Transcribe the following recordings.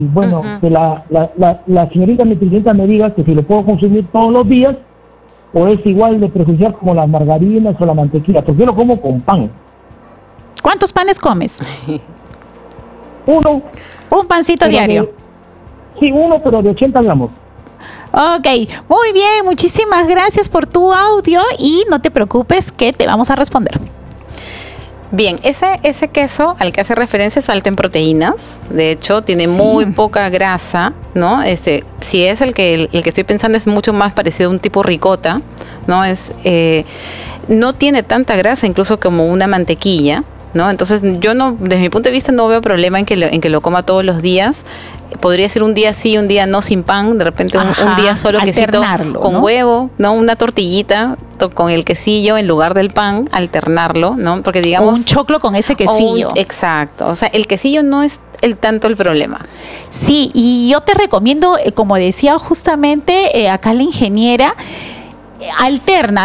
bueno, que la señorita nutricionista me diga que si lo puedo consumir todos los días o es igual de perjudicial como las margarinas o la mantequilla, porque yo lo como con pan. ¿Cuántos panes comes? Uno. Un pancito diario. Sí, uno, pero de 80 gramos. Ok, muy bien, muchísimas gracias por tu audio y no te preocupes que te vamos a responder. Bien, ese queso al que hace referencia es alto en proteínas. De hecho, tiene muy poca grasa, ¿no? Si es el que estoy pensando, es mucho más parecido a un tipo ricota, ¿no? No tiene tanta grasa, incluso como una mantequilla, ¿no? Entonces, yo no, desde mi punto de vista, no veo problema en que lo coma todos los días. Podría ser un día sí, un día no sin pan, de repente un día solo quesito con, ¿no?, huevo, ¿no? Una tortillita con el quesillo en lugar del pan, alternarlo, ¿no? Porque digamos... O un choclo con ese quesillo. Exacto, o sea, el quesillo no es tanto el problema. Sí, y yo te recomiendo, como decía justamente acá la ingeniera, alterna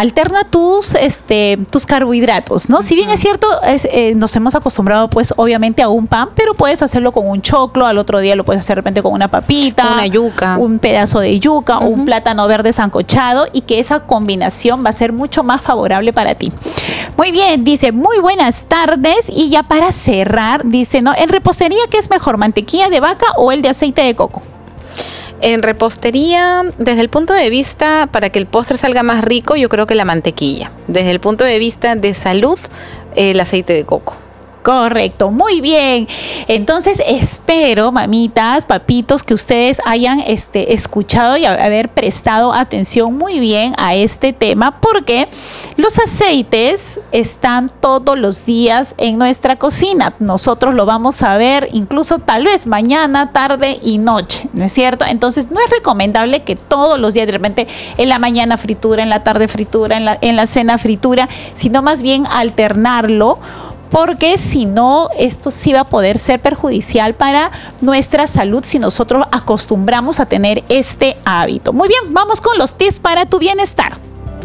tus carbohidratos, ¿no? Si bien es cierto, nos hemos acostumbrado pues obviamente a un pan, pero puedes hacerlo con un choclo, al otro día lo puedes hacer de repente con una papita, una yuca, un pedazo de yuca, un plátano verde sancochado, y que esa combinación va a ser mucho más favorable para ti. Muy bien, dice, muy buenas tardes, y ya para cerrar, dice, ¿no? En repostería, ¿qué es mejor, mantequilla de vaca o el de aceite de coco? En repostería, desde el punto de vista, para que el postre salga más rico, yo creo que la mantequilla. Desde el punto de vista de salud, el aceite de coco. Correcto, muy bien. Entonces espero, mamitas, papitos, que ustedes hayan escuchado y haber prestado atención muy bien a este tema, porque los aceites están todos los días en nuestra cocina. Nosotros lo vamos a ver incluso tal vez mañana, tarde y noche, ¿no es cierto? Entonces no es recomendable que todos los días, de repente en la mañana fritura, en la tarde fritura, en la cena fritura, sino más bien alternarlo, porque si no, esto sí va a poder ser perjudicial para nuestra salud si nosotros acostumbramos a tener este hábito. Muy bien, vamos con los tips para tu bienestar.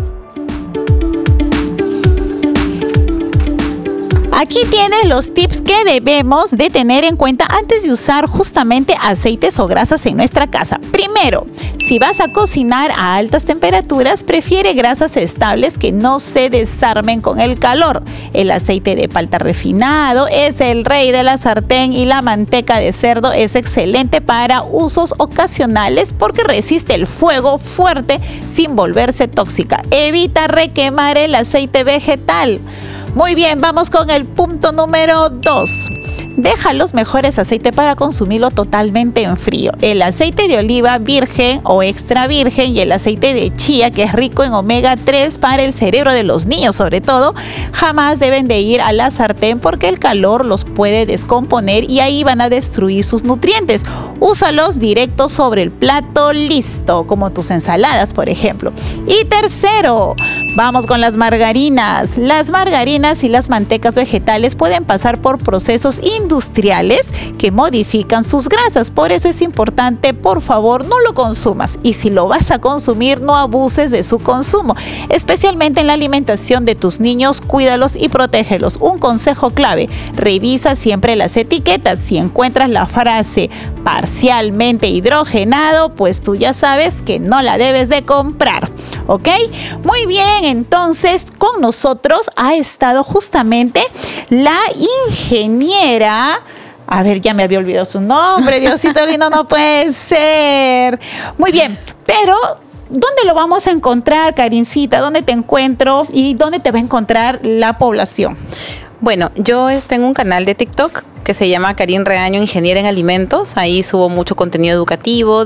Aquí tienes los tips que debemos de tener en cuenta antes de usar justamente aceites o grasas en nuestra casa. Primero, si vas a cocinar a altas temperaturas, prefiere grasas estables que no se desarmen con el calor. El aceite de palta refinado es el rey de la sartén, y la manteca de cerdo es excelente para usos ocasionales porque resiste el fuego fuerte sin volverse tóxica. Evita requemar el aceite vegetal. Muy bien, vamos con el punto número 2. Deja los mejores aceites para consumirlo totalmente en frío. El aceite de oliva virgen o extra virgen y el aceite de chía, que es rico en omega 3 para el cerebro de los niños sobre todo, jamás deben de ir a la sartén porque el calor los puede descomponer y ahí van a destruir sus nutrientes. Úsalos directos sobre el plato listo, como tus ensaladas, por ejemplo. Y tercero, vamos con las margarinas. Las margarinas y las mantecas vegetales pueden pasar por procesos industriales que modifican sus grasas. Por eso es importante, por favor, no lo consumas. Y si lo vas a consumir, no abuses de su consumo. Especialmente en la alimentación de tus niños, cuídalos y protégelos. Un consejo clave: revisa siempre las etiquetas. Si encuentras la frase parcialmente hidrogenado, pues tú ya sabes que no la debes de comprar. ¿Ok? Muy bien, entonces con nosotros ha estado justamente la ingeniera. A ver, ya me había olvidado su nombre, Diosito lindo, no puede ser. Muy bien, pero ¿dónde lo vamos a encontrar, Karincita? ¿Dónde te encuentro y dónde te va a encontrar la población? Bueno, yo tengo un canal de TikTok que se llama Karin Reaño, ingeniera en alimentos. Ahí subo mucho contenido educativo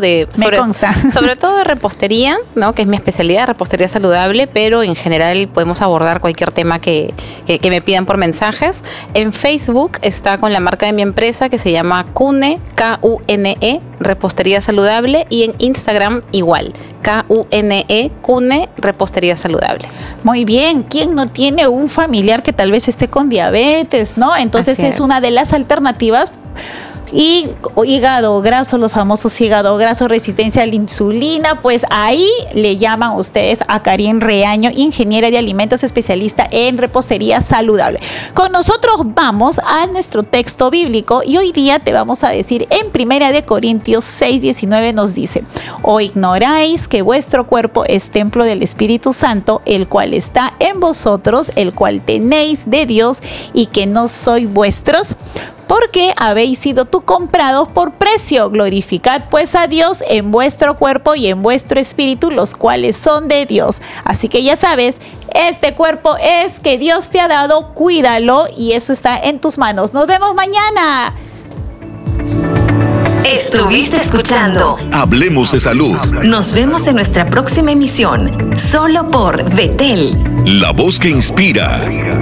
sobre todo de repostería, ¿no? Que es mi especialidad, repostería saludable, pero en general podemos abordar cualquier tema que me pidan por mensajes. En Facebook está con la marca de mi empresa que se llama Kune, K-U-N-E, repostería saludable, y en Instagram igual, K-U-N-E, Kune, repostería saludable. Muy bien, ¿quién no tiene un familiar que tal vez esté con diabetes, no? Entonces es una de las alternativas y hígado graso, los famosos hígado graso, resistencia a la insulina, pues ahí le llaman ustedes a Karin Reaño, ingeniera de alimentos, especialista en repostería saludable. Con nosotros vamos a nuestro texto bíblico y hoy día te vamos a decir en 1 Corintios 6:19 nos dice: ¿O ignoráis que vuestro cuerpo es templo del Espíritu Santo, el cual está en vosotros, el cual tenéis de Dios, y que no sois vuestros? Porque habéis sido tú comprados por precio. Glorificad pues a Dios en vuestro cuerpo y en vuestro espíritu, los cuales son de Dios. Así que ya sabes, este cuerpo es que Dios te ha dado, cuídalo y eso está en tus manos. Nos vemos mañana. Estuviste escuchando Hablemos de Salud. Nos vemos en nuestra próxima emisión, solo por Betel, la voz que inspira.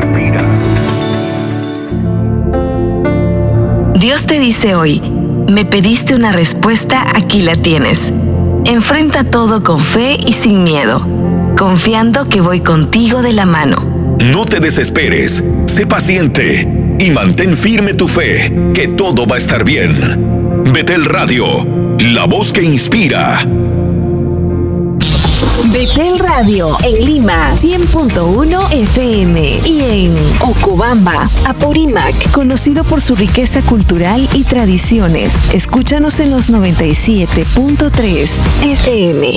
Dios te dice hoy: me pediste una respuesta, aquí la tienes. Enfrenta todo con fe y sin miedo, confiando que voy contigo de la mano. No te desesperes, sé paciente y mantén firme tu fe, que todo va a estar bien. Betel Radio, la voz que inspira. Betel Radio en Lima 100.1 FM y en Ocubamba, Apurímac, conocido por su riqueza cultural y tradiciones. Escúchanos en los 97.3 FM.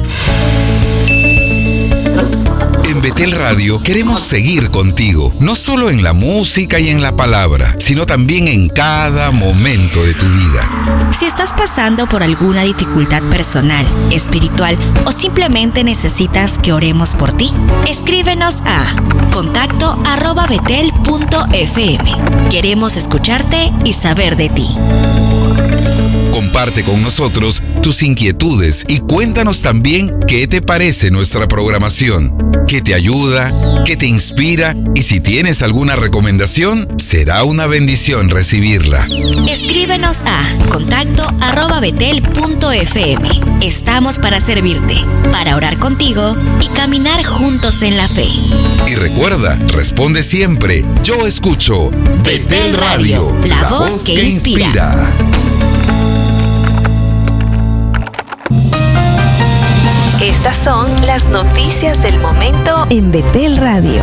En Betel Radio queremos seguir contigo, no solo en la música y en la palabra, sino también en cada momento de tu vida. Si estás pasando por alguna dificultad personal, espiritual o simplemente necesitas que oremos por ti, escríbenos a contacto@betel.fm. Queremos escucharte y saber de ti. Comparte con nosotros tus inquietudes y cuéntanos también qué te parece nuestra programación, qué te ayuda, qué te inspira, y si tienes alguna recomendación, será una bendición recibirla. Escríbenos a contacto@betel.fm. Estamos para servirte, para orar contigo y caminar juntos en la fe. Y recuerda, responde siempre: yo escucho Betel Radio, la voz que inspira. Estas son las noticias del momento en Betel Radio.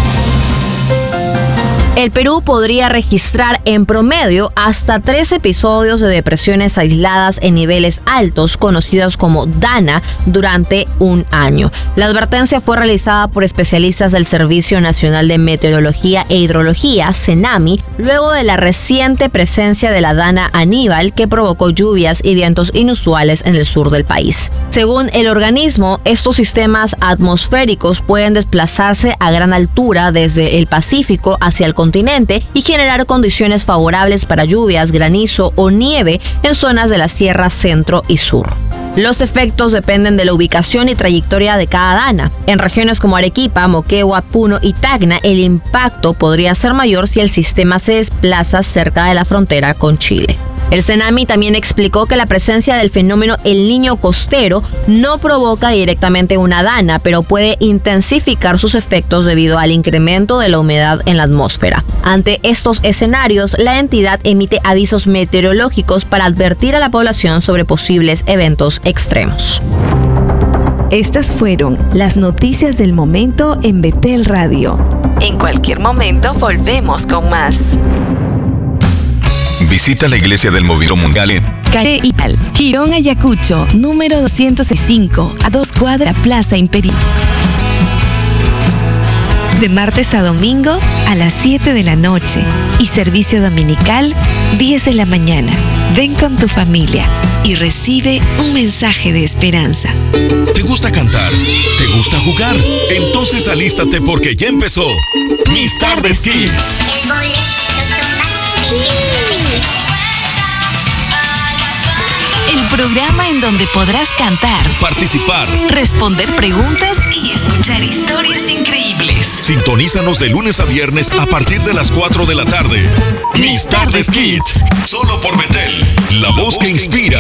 El Perú podría registrar en promedio hasta 3 episodios de depresiones aisladas en niveles altos, conocidos como DANA, durante un año. La advertencia fue realizada por especialistas del Servicio Nacional de Meteorología e Hidrología, CENAMI, luego de la reciente presencia de la DANA Aníbal, que provocó lluvias y vientos inusuales en el sur del país. Según el organismo, estos sistemas atmosféricos pueden desplazarse a gran altura desde el Pacífico hacia el continente y generar condiciones favorables para lluvias, granizo o nieve en zonas de las sierras centro y sur. Los efectos dependen de la ubicación y trayectoria de cada DANA. En regiones como Arequipa, Moquegua, Puno y Tacna, el impacto podría ser mayor si el sistema se desplaza cerca de la frontera con Chile. El CENAMI también explicó que la presencia del fenómeno El Niño costero no provoca directamente una DANA, pero puede intensificar sus efectos debido al incremento de la humedad en la atmósfera. Ante estos escenarios, la entidad emite avisos meteorológicos para advertir a la población sobre posibles eventos extremos. Estas fueron las noticias del momento en Betel Radio. En cualquier momento volvemos con más. Visita la Iglesia del Movido Mundial en Calle Ital, Girón Ayacucho, número 265, a 2 cuadras Plaza Imperial. De martes a domingo a las 7 de la noche y servicio dominical 10 de la mañana. Ven con tu familia y recibe un mensaje de esperanza. ¿Te gusta cantar? ¿Te gusta jugar? Entonces alístate porque ya empezó Mis Tardes Kids. El programa en donde podrás cantar, Participar, responder preguntas y escuchar historias increíbles. Sintonízanos de lunes a viernes a partir de las 4 de la tarde. Mis Tardes Kids, solo por Betel, la voz que inspira.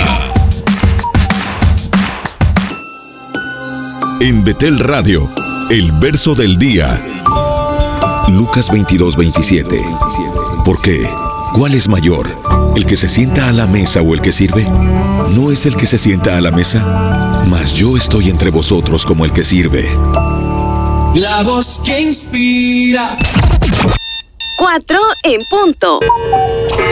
En Betel Radio, el verso del día. Lucas 22:27. ¿Por qué? ¿Cuál es mayor? ¿El que se sienta a la mesa o el que sirve? No es el que se sienta a la mesa, mas yo estoy entre vosotros como el que sirve. La voz que inspira. 4 en punto.